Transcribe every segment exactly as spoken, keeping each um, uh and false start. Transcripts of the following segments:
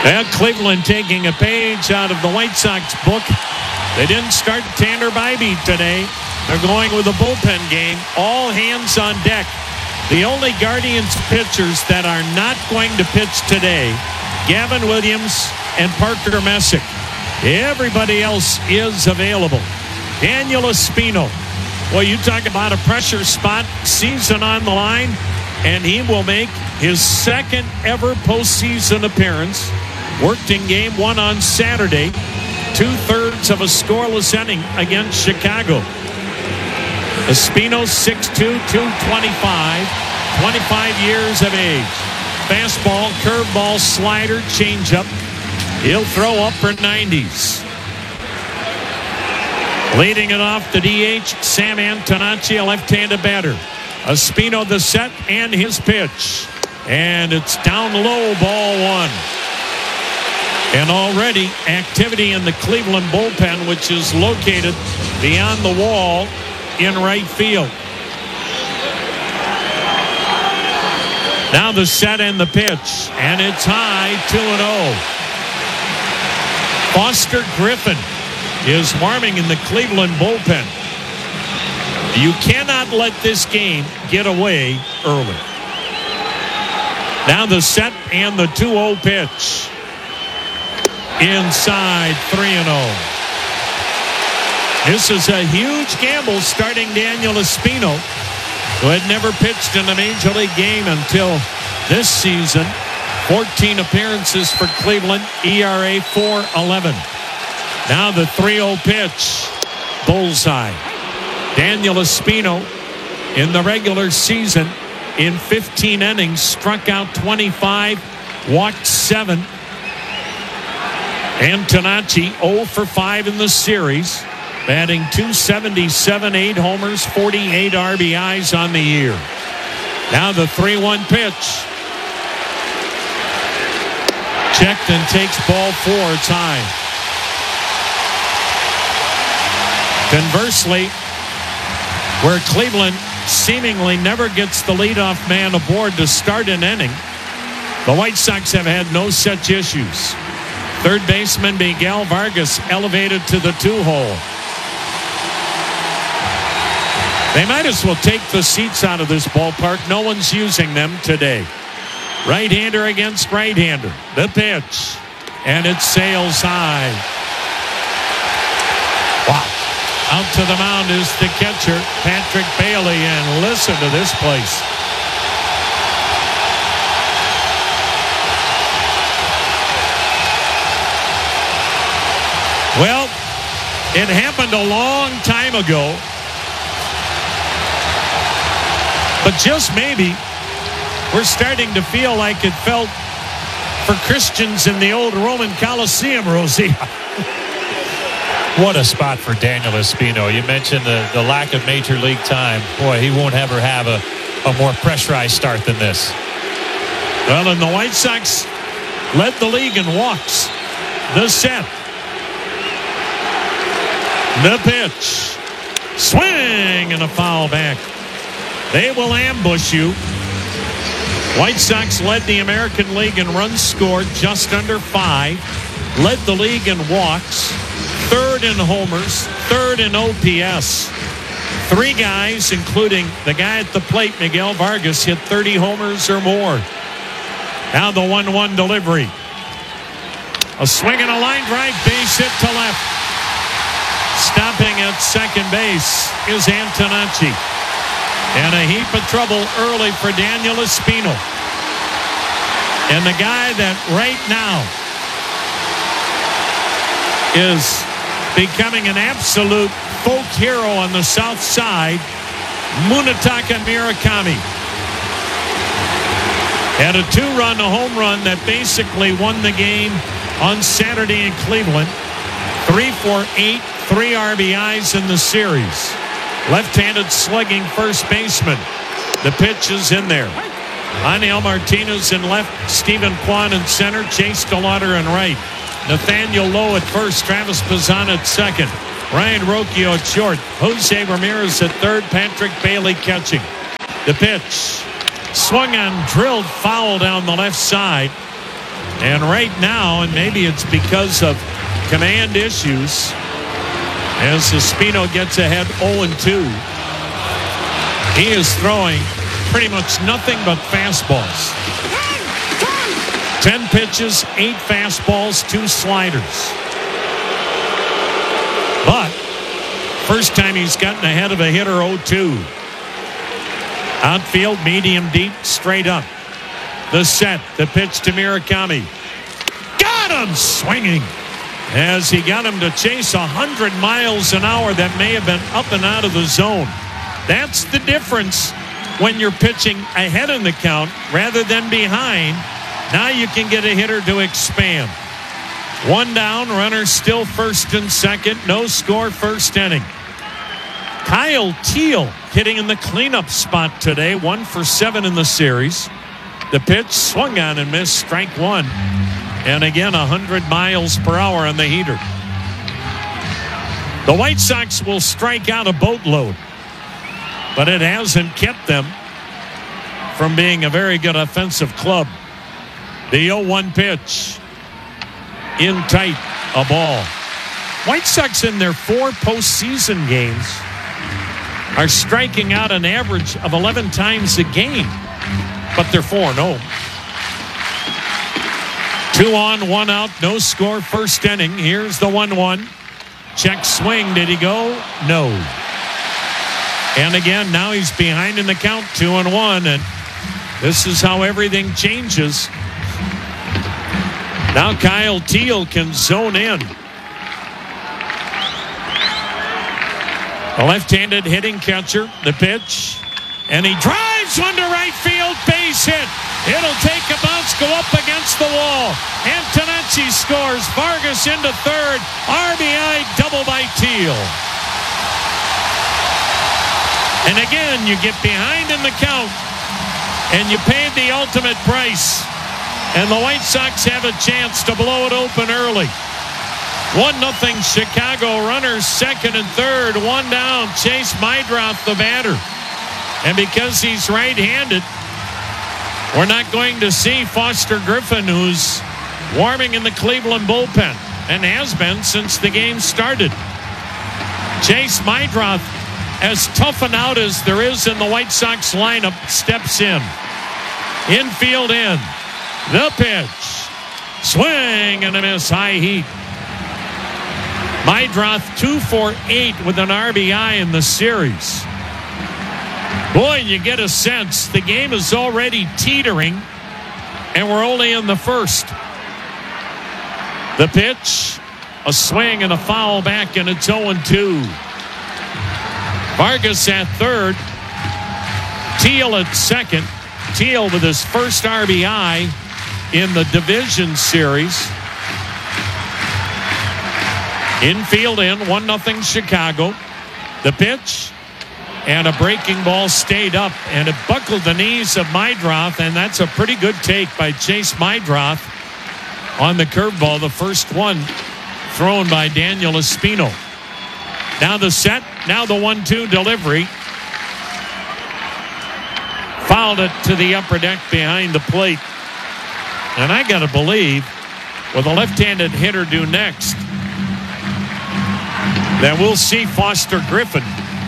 Well, Cleveland taking a page out of the White Sox book. They didn't start Tanner Bybee today. They're going with a bullpen game. All hands on deck. The only Guardians pitchers that are not going to pitch today, Gavin Williams and Parker Messick. Everybody else is available. Daniel Espino. Well, you talk about a pressure spot, season on the line, and he will make his second ever postseason appearance. Worked in game one on Saturday. Two-thirds of a scoreless inning against Chicago. Espino, six two, two twenty-five, twenty-five years of age. Fastball, curveball, slider, changeup. He'll throw upper nineties. Leading it off the D H, Sam Antonacci, a left-handed batter. Espino the set and his pitch. And it's down low, ball one. And already activity in the Cleveland bullpen, which is located beyond the wall in right field. Now the set and the pitch. And it's high, two and oh. Foster Griffin is warming in the Cleveland bullpen. You cannot let this game get away early. Now the set and the two oh pitch. Inside, three and oh. This is a huge gamble starting Daniel Espino, who had never pitched in a major league game until this season. fourteen appearances for Cleveland, E R A four eleven. Now the three oh pitch. Bullseye. Daniel Espino in the regular season in fifteen innings struck out twenty-five, walked seven. Antonacci oh for five in the series, batting two seventy-seven, eight homers, forty-eight R B Is on the year. Now the three one pitch. Checked and takes ball four. It's high. Conversely, where Cleveland seemingly never gets the leadoff man aboard to start an inning, the White Sox have had no such issues. Third baseman Miguel Vargas elevated to the two-hole. They might as well take the seats out of this ballpark. No one's using them today. Right-hander against right-hander. The pitch. And it sails high. Wow. Out to the mound is the catcher, Patrick Bailey. And listen to this place. Well, it happened a long time ago. But just maybe, we're starting to feel like it felt for Christians in the old Roman Coliseum, Rosie. What a spot for Daniel Espino. You mentioned the, the lack of major league time. Boy, he won't ever have a, a more pressurized start than this. Well, and the White Sox led the league in walks. The set. The pitch. Swing and a foul back. They will ambush you. White Sox led the American League in runs scored, just under five. Led the league in walks. Third in homers. Third in O P S. Three guys, including the guy at the plate, Miguel Vargas, hit thirty homers or more. Now the one one delivery. A swing and a line drive, base hit to left. Stopping at second base is Antonacci. And a heap of trouble early for Daniel Espino. And the guy that right now is becoming an absolute folk hero on the south side, Munetaka Murakami. Had a two-run home run that basically won the game on Saturday in Cleveland. Three for eight, three R B Is in the series. Left-handed slugging first baseman. The pitch is in there. Angel Martinez in left, Stephen Kwan in center, Chase DeLauder in right. Nathaniel Lowe at first, Travis Pazan at second. Ryan Rocchio at short, Jose Ramirez at third, Patrick Bailey catching. The pitch. Swung on, drilled foul down the left side. And right now, and maybe it's because of command issues, as Espino gets ahead oh and two, he is throwing pretty much nothing but fastballs. Ten pitches, eight fastballs, two sliders. But first time he's gotten ahead of a hitter oh two. Outfield, medium deep, straight up. The set, the pitch to Murakami. Got him swinging as he got him to chase one hundred miles an hour that may have been up and out of the zone. That's the difference when you're pitching ahead in the count rather than behind. Now you can get a hitter to expand. One down, runner still first and second. No score, first inning. Kyle Teel hitting in the cleanup spot today. One for seven in the series. The pitch swung on and missed, strike one. And again, one hundred miles per hour on the heater. The White Sox will strike out a boatload, but it hasn't kept them from being a very good offensive club. The oh one pitch. In tight, a ball. White Sox in their four postseason games are striking out an average of eleven times a game, but they're four and oh. Two on, one out, no score, first inning. Here's the one one. Check swing. Did he go? No. And again, now he's behind in the count, two and one, and this is how everything changes. Now Kyle Teel can zone in. A left-handed hitting catcher, the pitch, and he drives one to right field, base hit. It'll take a bounce, go up against the wall. Antonacci scores, Vargas into third, R B I double by Teel. And again, you get behind in the count, and you paid the ultimate price. And the White Sox have a chance to blow it open early. One nothing Chicago, runners second and third. One down, Chase Meidroth, the batter. And because he's right-handed, we're not going to see Foster Griffin, who's warming in the Cleveland bullpen and has been since the game started. Chase Meidroth, as tough an out as there is in the White Sox lineup, steps in. Infield in. The pitch. Swing and a miss. High heat. Meidroth two for eight with an R B I in the series. Boy, you get a sense the game is already teetering, and we're only in the first. The pitch. A swing and a foul back, and it's oh and two. Vargas at third. Teel at second. Teel with his first R B I in the division series. Infield in, one nothing Chicago. The pitch, and a breaking ball stayed up, and it buckled the knees of Meidroth, and that's a pretty good take by Chase Meidroth on the curveball, the first one thrown by Daniel Espino. Now the set, now the one two delivery. Fouled it to the upper deck behind the plate. And I got to believe, with a left-handed hitter due next, that we'll see Foster Griffin.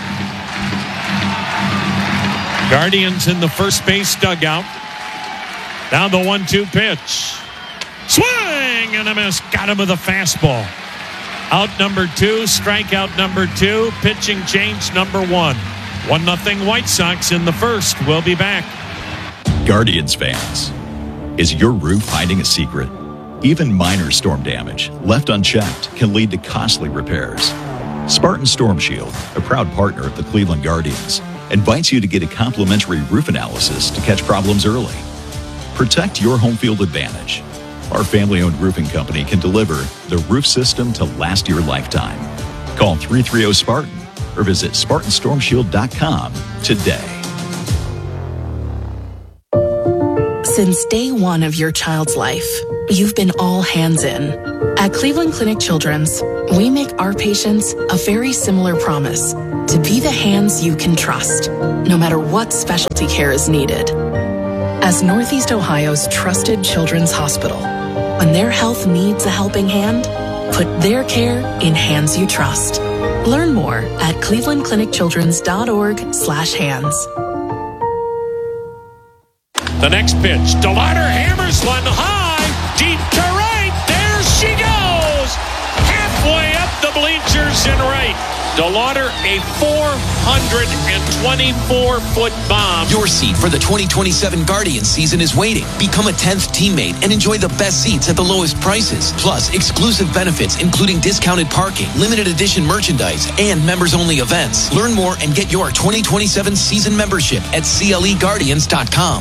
Guardians in the first base dugout. Now the one two pitch. Swing and a miss. Got him with a fastball. Out number two, strikeout number two, pitching change number one. One nothing White Sox in the first. We'll be back. Guardians fans, is your roof hiding a secret? Even minor storm damage, left unchecked, can lead to costly repairs. Spartan Storm Shield, a proud partner of the Cleveland Guardians, invites you to get a complimentary roof analysis to catch problems early. Protect your home field advantage. Our family-owned roofing company can deliver the roof system to last your lifetime. Call three three zero Spartan or visit Spartan Storm Shield dot com today. Since day one of your child's life, you've been all hands in. At Cleveland Clinic Children's, we make our patients a very similar promise to be the hands you can trust, no matter what specialty care is needed. As Northeast Ohio's trusted children's hospital, When their health needs a helping hand, put their care in hands you trust. Learn more at cleveland clinic children's dot org slash hands. The next pitch, DeLauder hammers one high, deep to right. There she goes, halfway up the bleachers and right. DeLauder, a four hundred twenty-four foot bomb. Your seat for the twenty twenty-seven Guardians season is waiting. Become a tenth teammate and enjoy the best seats at the lowest prices. Plus, exclusive benefits including discounted parking, limited edition merchandise, and members-only events. Learn more and get your twenty twenty-seven season membership at C L E Guardians dot com.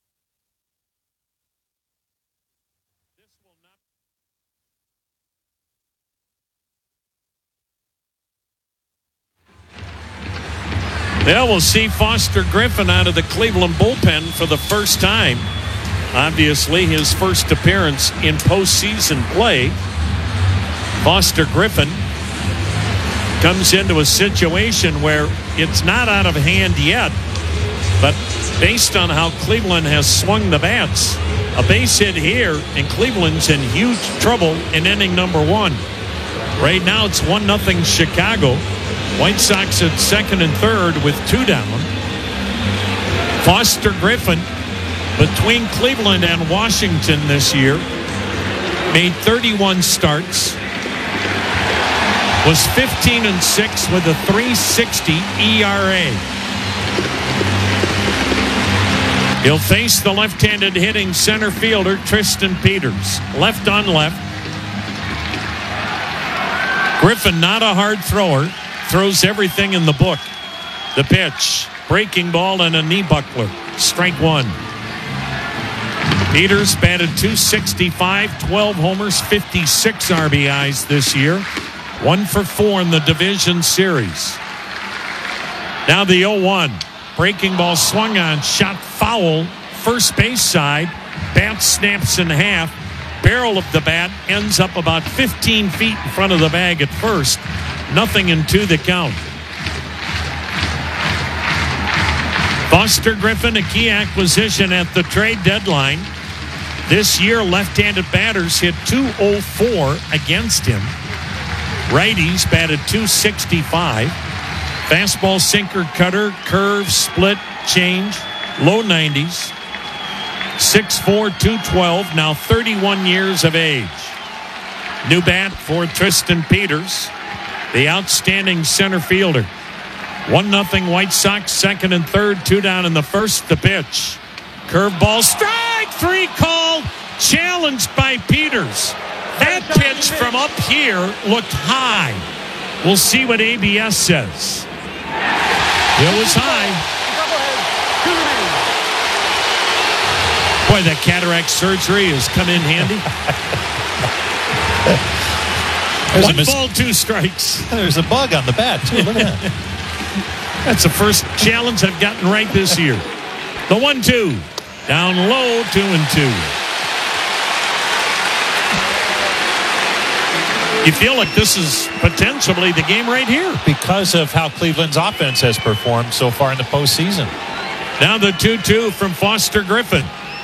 Yeah, we'll see Foster Griffin out of the Cleveland bullpen for the first time. Obviously, his first appearance in postseason play. Foster Griffin comes into a situation where it's not out of hand yet, but based on how Cleveland has swung the bats, a base hit here, and Cleveland's in huge trouble in inning number one. Right now, it's one nothing Chicago. White Sox at second and third with two down. Foster Griffin, between Cleveland and Washington this year, made thirty-one starts, was fifteen and six with a three sixty E R A. He'll face the left-handed hitting center fielder Tristan Peters, left on left. Griffin, not a hard thrower. Throws everything in the book. The pitch, breaking ball and a knee buckler. Strike one. Peters batted two sixty-five, twelve homers, fifty-six R B Is this year. One for four in the division series. Now the oh one. Breaking ball swung on, shot foul. First base side. Bat snaps in half. Barrel of the bat ends up about fifteen feet in front of the bag at first. Nothing into the count. Foster Griffin, a key acquisition at the trade deadline. This year, left-handed batters hit two oh four against him. Righties batted two sixty-five. Fastball, sinker, cutter, curve, split, change, low nineties. six four, two twelve, now thirty-one years of age. New bat for Tristan Peters, the outstanding center fielder. one nothing White Sox, second and third, two down in the first. The pitch. Curveball, strike three called, challenged by Peters. That pitch from up here looked high. We'll see what A B S says. It was high. Boy, that cataract surgery has come in handy. One mis- ball, two strikes. There's a bug on the bat, too. Look at that. That's the first challenge I've gotten right this year. The one two. Down low, two and two. You feel like this is potentially the game right here. Because of how Cleveland's offense has performed so far in the postseason. Now the two two from Foster Griffin.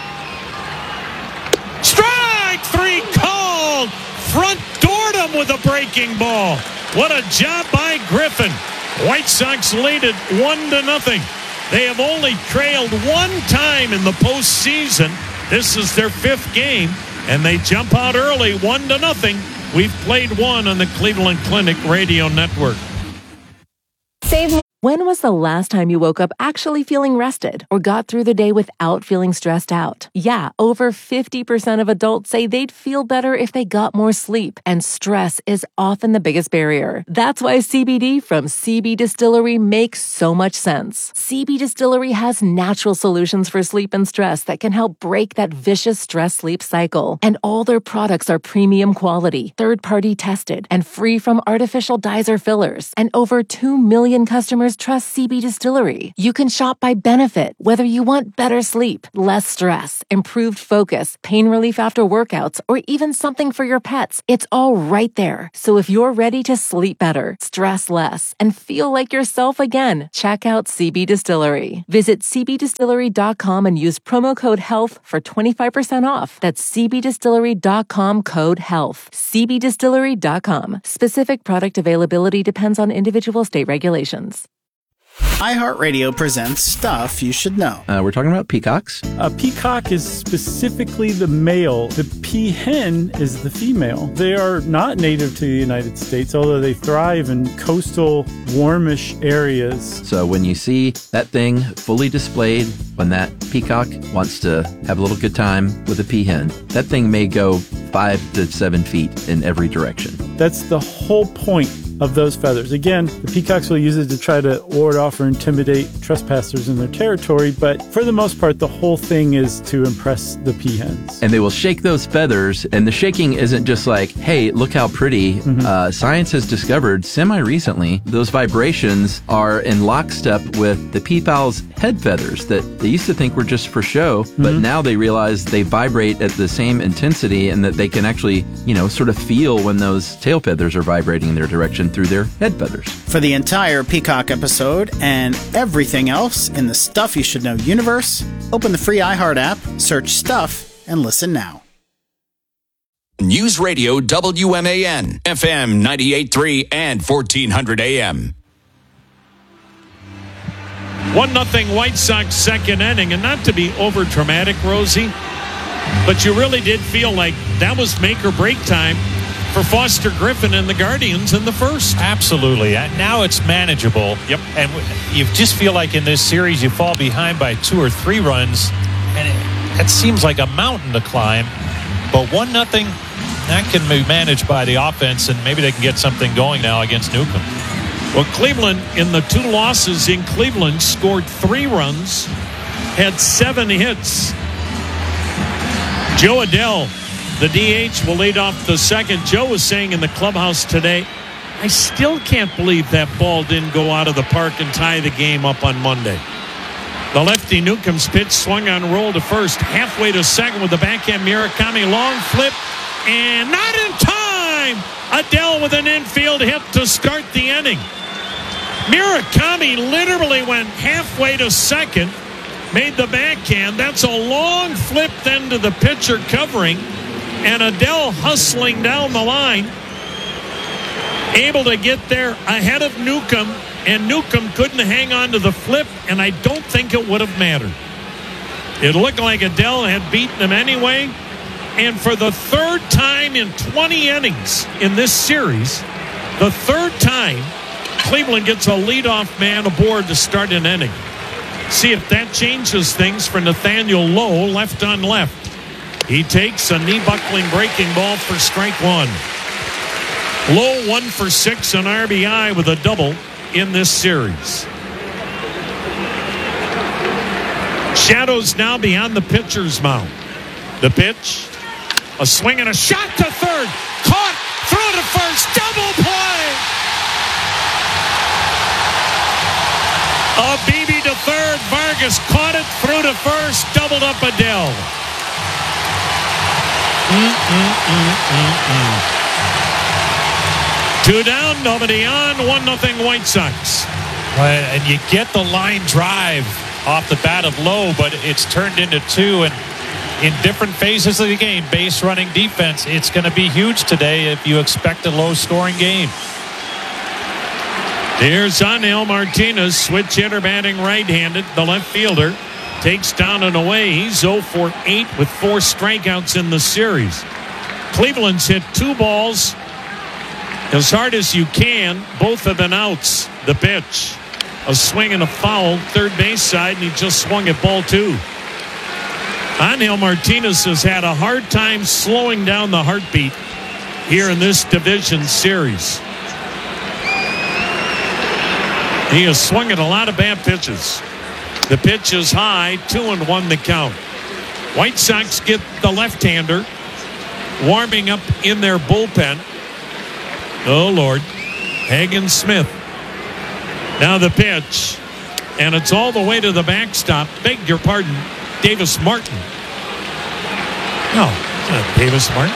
Strike three called. Front doored him with a breaking ball. What a job by Griffin. White Sox lead it one to nothing. They have only trailed one time in the postseason. This is their fifth game, and they jump out early, one to nothing. We've played one on the Cleveland Clinic Radio Network. Save. When was the last time you woke up actually feeling rested or got through the day without feeling stressed out? Yeah, over fifty percent of adults say they'd feel better if they got more sleep, and stress is often the biggest barrier. That's why C B D from C B Distillery makes so much sense. C B Distillery has natural solutions for sleep and stress that can help break that vicious stress-sleep cycle. And all their products are premium quality, third-party tested, and free from artificial dyes or fillers. And over two million customers customers trust C B Distillery. You can shop by benefit, whether you want better sleep, less stress, improved focus, pain relief after workouts, or even something for your pets. It's all right there. So if you're ready to sleep better, stress less, and feel like yourself again, check out C B Distillery. Visit c b distillery dot com and use promo code HEALTH for twenty-five percent off. That's c b distillery dot com code HEALTH. c b distillery dot com. Specific product availability depends on individual state regulations. iHeartRadio presents Stuff You Should Know. Uh, we're talking about peacocks. A peacock is specifically the male. The peahen is the female. They are not native to the United States, although they thrive in coastal, warmish areas. So when you see that thing fully displayed, when that peacock wants to have a little good time with a peahen, that thing may go five to seven feet in every direction. That's the whole point of those feathers. Again, the peacocks will use it to try to ward off or intimidate trespassers in their territory, but for the most part, the whole thing is to impress the peahens. And they will shake those feathers, and the shaking isn't just like, hey, look how pretty. Mm-hmm. Uh, science has discovered semi-recently those vibrations are in lockstep with the peafowl's head feathers that they used to think were just for show, mm-hmm. but now they realize they vibrate at the same intensity and that they can actually, you know, sort of feel when those tail feathers are vibrating in their direction through their head feathers. For the entire Peacock episode and everything else in the Stuff You Should Know universe, open the free iHeart app, search Stuff, and listen now. News Radio W M A N, F M ninety-eight point three and fourteen hundred A M. one nothing White Sox second inning, and not to be over dramatic, Rosie, but you really did feel like that was make or break time for Foster Griffin and the Guardians in the first. Absolutely. Now it's manageable. Yep. And you just feel like in this series you fall behind by two or three runs, and it, it seems like a mountain to climb. But one nothing, that can be managed by the offense, and maybe they can get something going now against Newcomb. Well, Cleveland, in the two losses in Cleveland, scored three runs, had seven hits. Joe Adell, the D H, will lead off the second. Joe was saying in the clubhouse today, I still can't believe that ball didn't go out of the park and tie the game up on Monday. The lefty Newcomb's pitch swung on roll to first, halfway to second with the backhand Murakami, long flip, and not in time. Adell with an infield hit to start the inning. Murakami literally went halfway to second, made the backhand. That's a long flip then to the pitcher covering, and Adell hustling down the line, able to get there ahead of Newcomb, and Newcomb couldn't hang on to the flip, and I don't think it would have mattered. It looked like Adell had beaten him anyway, and for the third time in twenty innings in this series, the third time, Cleveland gets a leadoff man aboard to start an inning. See if that changes things for Nathaniel Lowe, left on left. He takes a knee-buckling breaking ball for strike one. Lowe one for six, an R B I with a double in this series. Shadows now beyond the pitcher's mound. The pitch, a swing and a shot to third. Caught, throw to first, double play. A B B to third. Vargas caught it, threw to first, doubled up Adell. Mm-mm-mm-mm-mm. Two down, nobody on, one nothing White Sox. And you get the line drive off the bat of Lowe, but it's turned into two, and in different phases of the game, base running defense, it's going to be huge today if you expect a low-scoring game. Here's Angel Martinez, switch hitter batting right-handed. The left fielder takes down and away. He's oh for eight with four strikeouts in the series. Cleveland's hit two balls as hard as you can. Both have been outs. The pitch, a swing and a foul, third base side, and he just swung at ball two. Angel Martinez has had a hard time slowing down the heartbeat here in this division series. He has swung at a lot of bad pitches. The pitch is high, two and one the count. White Sox get the left-hander warming up in their bullpen. Oh, Lord. Hagen Smith. Now the pitch, and it's all the way to the backstop. Beg your pardon, Davis Martin. No, it's not Davis Martin.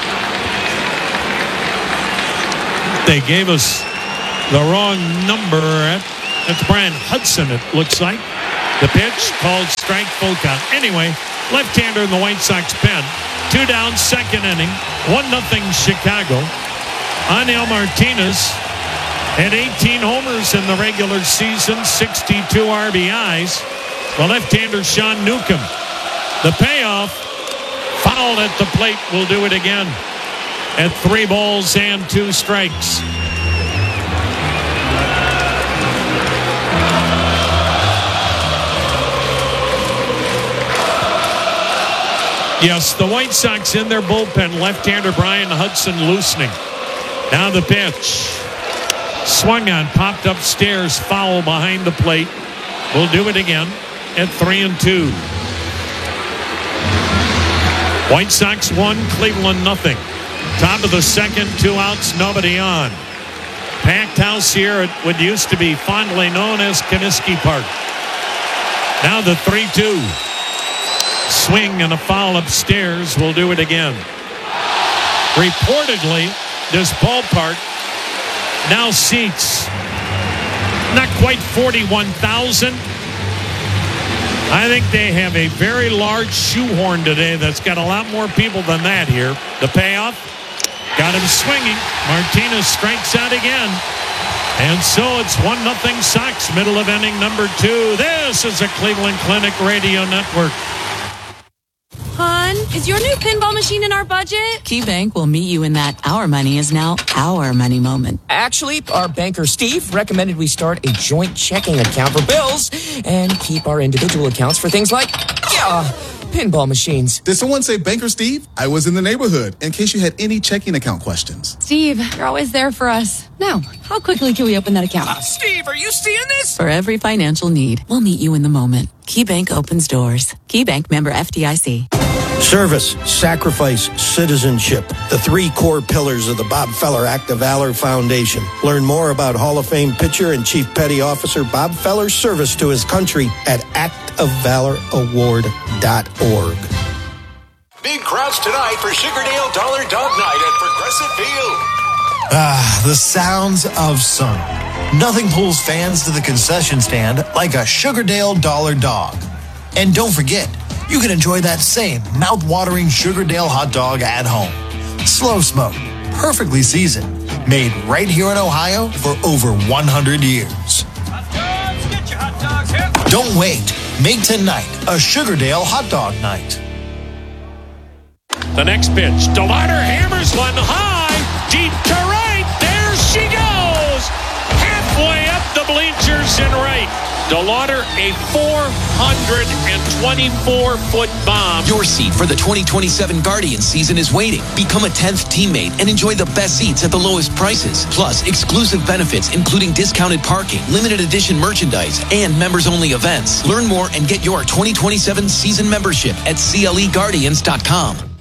They gave us the wrong number. It's Brian Hudson, it looks like. The pitch called strike, full count. Anyway, left-hander in the White Sox pen. Two down, second inning. One nothing Chicago. Angel Martinez had eighteen homers in the regular season, sixty-two R B Is. The left-hander Sean Newcomb. The payoff, fouled at the plate, will do it again. At three balls and two strikes. Yes, the White Sox in their bullpen. Left-hander Brian Hudson loosening. Now the pitch. Swung on, popped upstairs, foul behind the plate. We'll do it again at three and two. White Sox one, Cleveland nothing. Top of the second, two outs, nobody on. Packed house here at what used to be fondly known as Comiskey Park. Now the three two. Swing and a foul upstairs. We'll do it again. Reportedly, this ballpark now seats not quite forty-one thousand. I think they have a very large shoehorn today that's got a lot more people than that here. The payoff got him swinging. Martinez strikes out again. And so it's one nothing Sox, middle of inning number two. This is a Cleveland Clinic Radio Network. Hon, is your new pinball machine in our budget? KeyBank will meet you in that our money is now our money moment. Actually, our banker Steve recommended we start a joint checking account for bills and keep our individual accounts for things like, yeah, pinball machines. Did someone say Banker Steve? I was in the neighborhood in case you had any checking account questions. Steve, you're always there for us. Now, how quickly can we open that account? Uh, Steve, are you seeing this? For every financial need, we'll meet you in the moment. KeyBank opens doors. KeyBank, member F D I C. Service, sacrifice, citizenship. The three core pillars of the Bob Feller Act of Valor Foundation. Learn more about Hall of Fame pitcher and Chief Petty Officer Bob Feller's service to his country at act of valor award dot org. Big crowds tonight for Sugardale Dollar Dog Night at Progressive Field. Ah, the sounds of summer. Nothing pulls fans to the concession stand like a Sugardale Dollar Dog. And don't forget, you can enjoy that same mouth-watering Sugardale hot dog at home. Slow smoked, perfectly seasoned, made right here in Ohio for over one hundred years. Don't wait. Make tonight a Sugardale hot dog night. The next pitch. DeLauder hammers one high. Deep to right. There she goes. Halfway up the bleachers and right. DeLauder, a four hundred twenty-four foot bomb. Your seat for the twenty twenty-seven Guardians season is waiting. Become a tenth teammate and enjoy the best seats at the lowest prices. Plus, exclusive benefits including discounted parking, limited edition merchandise, and members-only events. Learn more and get your twenty twenty-seven season membership at C L E Guardians dot com.